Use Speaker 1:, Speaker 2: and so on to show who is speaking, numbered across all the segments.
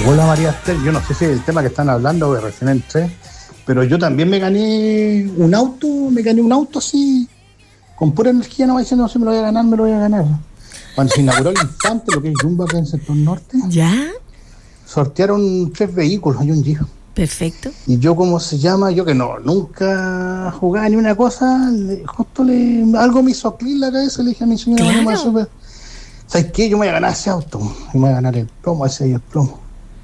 Speaker 1: Hola María Esther, yo no sé si es el tema que están hablando, que recién entré, pero yo también me gané un auto así, con pura energía, no diciendo, no sé, me lo voy a ganar. Cuando se inauguró el Infante, lo que es Jumbo acá en el sector norte,
Speaker 2: ¿Ya?
Speaker 1: sortearon 3 vehículos y un Jeep.
Speaker 2: Perfecto.
Speaker 1: Y yo, ¿cómo se llama? Yo que nunca jugaba ni una cosa, algo me hizo clic en la cabeza, le dije a mi señora,
Speaker 2: Claro.
Speaker 1: ¿sabes qué? Yo me voy a ganar ese auto, y me voy a ganar el plomo, ese y el plomo.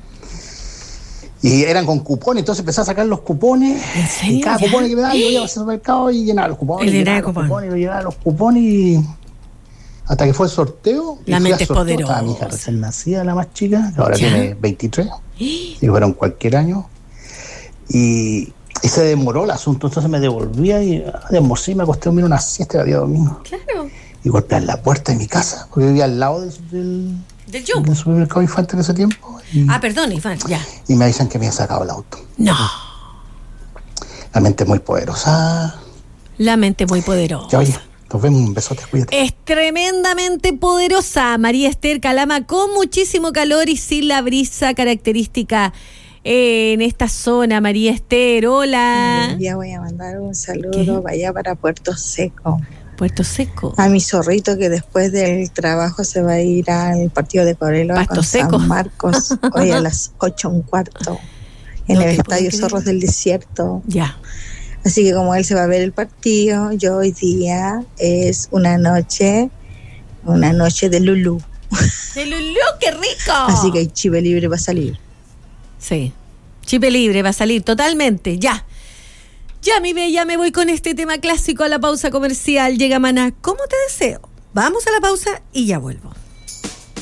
Speaker 1: Y eran con cupones, entonces empecé a sacar los cupones.
Speaker 2: ¿En serio?
Speaker 1: Y cada
Speaker 2: ¿Ya?
Speaker 1: cupón que me daban, yo iba al supermercado y llenaba los cupones. Llenaba los cupones y hasta que fue el sorteo.
Speaker 2: La mente es
Speaker 1: sorteo,
Speaker 2: poderosa.
Speaker 1: estaba mi hija recién nacida, la más chica, que ahora
Speaker 2: ¿Ya?
Speaker 1: tiene 23. Y fueron cualquier año. Y se demoró el asunto, entonces me devolvía y de almorcé y me acosté a dormir una siesta el día domingo.
Speaker 2: Claro.
Speaker 1: Y golpeé en la puerta de mi casa, porque vivía al lado del
Speaker 2: Jumbo.
Speaker 1: supermercado Infante en ese tiempo.
Speaker 2: Perdón, Iván, ya.
Speaker 1: Y me avisan que me había sacado el auto.
Speaker 2: No.
Speaker 1: La mente es muy poderosa.
Speaker 2: La mente muy poderosa.
Speaker 1: Ya, oye, nos vemos, un besote, cuídate.
Speaker 2: Es tremendamente poderosa María Esther Calama, con muchísimo calor y sin la brisa característica en esta zona. María Esther, hola.
Speaker 3: Ya voy a mandar un saludo vaya para Puerto Seco.
Speaker 2: Puerto Seco.
Speaker 3: A mi zorrito que después del trabajo se va a ir al partido de Cobreloa
Speaker 2: Pasto
Speaker 3: con
Speaker 2: Seco.
Speaker 3: San Marcos hoy a las 8:15 en el Estadio Zorros del Desierto.
Speaker 2: Ya.
Speaker 3: Así que como él se va a ver el partido, yo hoy día es una noche de Lulú.
Speaker 2: ¡De Lulú, qué rico!
Speaker 3: Así que el chive libre va a salir.
Speaker 2: Sí, chipe libre va a salir totalmente, ya. Ya, mi bella, me voy con este tema clásico a la pausa comercial. Llega Maná, ¿cómo te deseo? Vamos a la pausa y ya vuelvo.